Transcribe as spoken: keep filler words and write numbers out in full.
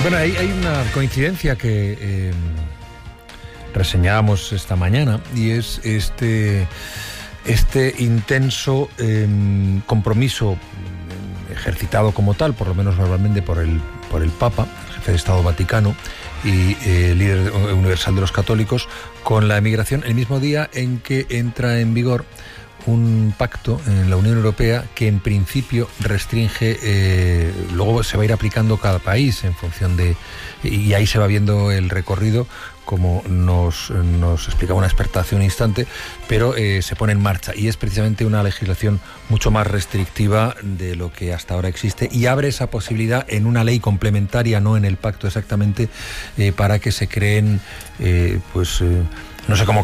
Bueno, hay, hay una coincidencia que eh, reseñábamos esta mañana, y es este, este intenso eh, compromiso ejercitado como tal, por lo menos normalmente por el, por el Papa, jefe de Estado Vaticano y eh, líder universal de los católicos, con la emigración, el mismo día en que entra en vigor un pacto en la Unión Europea que en principio restringe, eh, luego se va a ir aplicando cada país en función de, y ahí se va viendo el recorrido, como nos, nos explicaba una experta hace un instante, pero eh, se pone en marcha, y es precisamente una legislación mucho más restrictiva de lo que hasta ahora existe, y abre esa posibilidad en una ley complementaria, no en el pacto exactamente, eh, para que se creen, eh, pues, eh, no sé cómo